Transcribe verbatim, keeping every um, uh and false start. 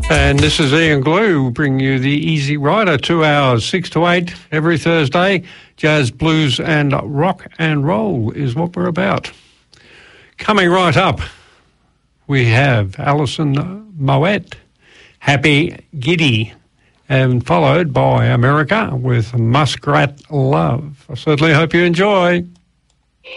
And this is Ian Glue bringing you the Easy Rider, two hours, six to eight every Thursday. Jazz, blues and rock and roll is what we're about. Coming right up, we have Alison Mowatt, Happy Giddy, and followed by America with Muskrat Love. I certainly hope you enjoy.